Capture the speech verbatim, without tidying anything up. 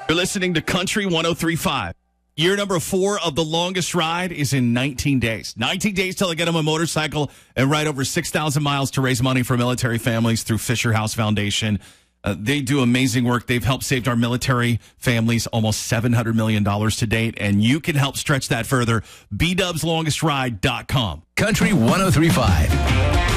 You're listening to Country one oh three point five. Year number four of the longest ride is in nineteen days. nineteen days till I get them a motorcycle and ride over six thousand miles to raise money for military families through Fisher House Foundation. Uh, they do amazing work. They've helped save our military families almost seven hundred million dollars to date, and you can help stretch that further. b dubs longest ride dot com. Country one oh three point five.